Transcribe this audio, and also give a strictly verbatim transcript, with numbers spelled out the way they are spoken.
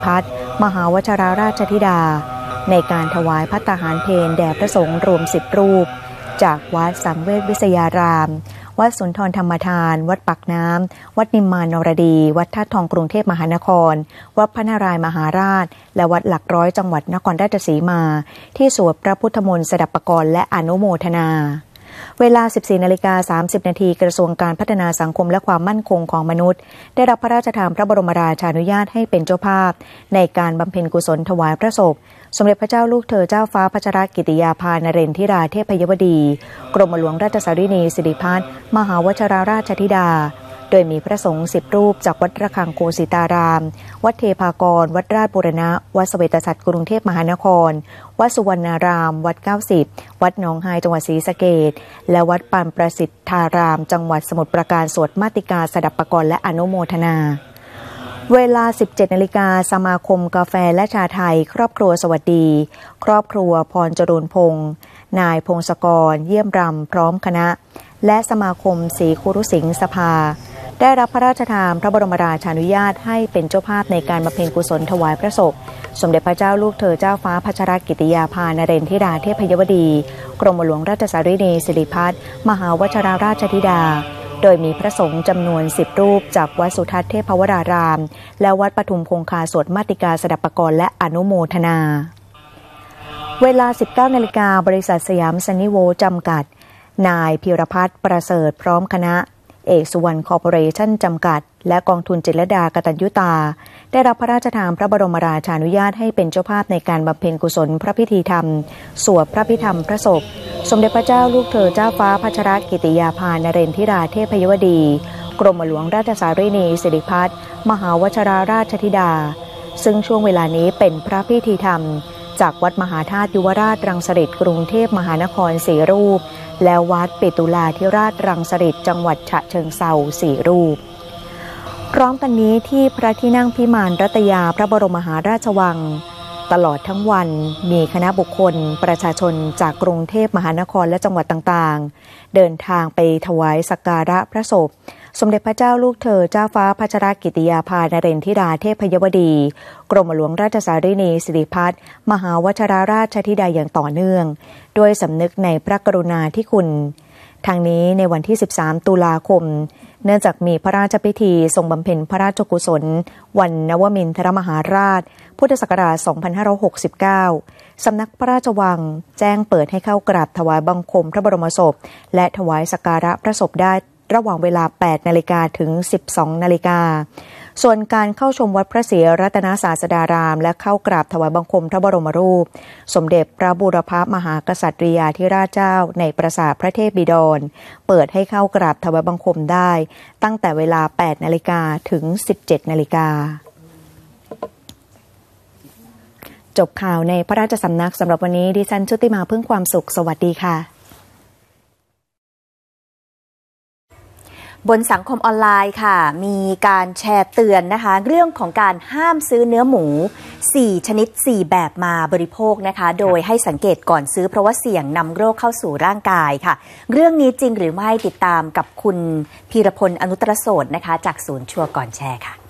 พัฒมหาวชราราชธิดาในการถวายภัตตาหารเพลแด่พระสงฆ์รวมสิบรูปจากวัดสังเวชวิทยารามวัดสุนทรธรรมทานวัดปักน้ำวัดนิมมานนรดีวัดธาตุทองกรุงเทพมหานครวัดพระนารายมหาราชและวัดหลักร้อยจังหวัดนครราชสีมาที่สวดพระพุทธมนต์สดับปกรณ์และอนุโมทนาเวลา สิบสี่นาฬิกาสามสิบนาทีกระทรวงการพัฒนาสังคมและความมั่นคงของมนุษย์ได้รับพระราชทานพระบรมราชานุญาตให้เป็นเจ้าภาพในการบำเพ็ญกุศลถวายพระศพสมเด็จพระเจ้าลูกเธอเจ้าฟ้าพัชรกิติยาภานเรนทิราเทพยวดีกรมหลวงราชสารินีสิริพัฒน์มหาวชราราชธิดาโดยมีพระสงฆ์สิบรูปจากวัดระฆังโกสิตารามวัดเทพากรวัดราชบูรณะวัดเสวตฉัตรกรุงเทพมหานครวัดสุวรรณารามวัดเก้าสิบวัดหนองไฮจังหวัดศรีสะเกษและวัดปานประสิทธารามจังหวัดสมุทรปราการสวดมาติกาสดับปกรณ์และอนุโมทนาเวลา สิบเจ็ดนาฬิกาสมาคมกาแฟและชาไทยครอบครัวสวัสดีครอบครัวพรจรูนพงษ์นายพงศกรเยี่ยมรำพร้อมคณะและสมาคมศรีคุรุสิงห์สภาได้รับพระราชทานพระบรมราชานุญาตให้เป็นเจ้าภาพในการบำเพ็ญกุศลถวายพระศพสมเด็จพระเจ้าลูกเธอเจ้าฟ้าพัชรกิติยาภานเรนทิราเทพยวดีกรมหลวงราชสารินีสิริพัฒน์มหาวชราราชธิดาโดยมีพระสงฆ์จำนวนสิบรูปจากวัดสุทัศน์เทพวรารามและวัดปทุมคงคาสวดมาติกาสดับปกรณ์และอนุโมทนาเวลา สิบเก้านาฬิกาบริษัทสยามซันนิโวจำกัดนายพิรพัฒน์ประเสริฐพร้อมคณะเอกสุวรรณคอร์ปอเรชั่นจำกัดและกองทุนจิตรลดากตัญญูตาได้รับพระราชทานพระบรมราชานุญาตให้เป็นเจ้าภาพในการบำเพ็ญกุศลพระพิธีธรรมสวดพระพิธรรมพระศพสมเด็จพระเจ้าลูกเธอเจ้าฟ้าพัชรกิติยาภานเรนทิราเทพยวดีกรมหลวงราชสารินีสิริพัฒน์มหาวชราราชธิดาซึ่งช่วงเวลานี้เป็นพระพิธีธรรมจากวัดมหาธาตุยุวราชรังสฤษฎ์กรุงเทพมหานครสี่รูปและวัดปิตุลาธิราชรังสฤษฎ์จังหวัดฉะเชิงเทราสี่รูปพร้อมกันนี้ที่พระที่นั่งพิมานรัตยาพระบรมมหาราชวังตลอดทั้งวันมีคณะบุคคลประชาชนจากกรุงเทพมหานครและจังหวัดต่างๆเดินทางไปถวายสักการะพระศพสมเด็จพระเจ้าลูกเธอเจ้าฟ้าพัชรกิติยาภานเรนทิราเทพยวดีกรมหลวงราชสารินีสิริพัฒน์มหาวชราราชธิดาอย่างต่อเนื่องด้วยสำนึกในพระกรุณาธิคุณทางนี้ในวันที่สิบสามตุลาคมเนื่องจากมีพระราชพิธีทรงบำเพ็ญพระราชกุศลวันนวมินทรมหาราชพุทธศักราชสองพันห้าร้อยหกสิบเก้าสำนักพระราชวังแจ้งเปิดให้เข้ากราบถวายบังคมพระบรมศพและถวายสักการะพระศพได้ระหว่างเวลา แปดนาฬิกา ถึง สิบสองนาฬิกาส่วนการเข้าชมวัดพระศรีรัตนศาสดารามและเข้ากราบถวายบังคมพระบรมรูปสมเด็จพระบูรพมหากษัตริยาธิราชเจ้าในปราสาทพระเทพบิดรเปิดให้เข้ากราบถวายบังคมได้ตั้งแต่เวลา แปดนาฬิกา ถึง สิบเจ็ดนาฬิกาจบข่าวในพระราชสำนักสำหรับวันนี้ดิฉันชุติมาพึ่งความสุขสวัสดีค่ะบนสังคมออนไลน์ค่ะมีการแชร์เตือนนะคะเรื่องของการห้ามซื้อเนื้อหมูสี่ชนิดสี่แบบมาบริโภคนะคะโดยให้สังเกตก่อนซื้อเพราะว่าเสี่ยงนำโรคเข้าสู่ร่างกายค่ะเรื่องนี้จริงหรือไม่ติดตามกับคุณพีรพลอนุตรโสดนะคะจากศูนย์ชัวร์ก่อนแชร์ค่ะ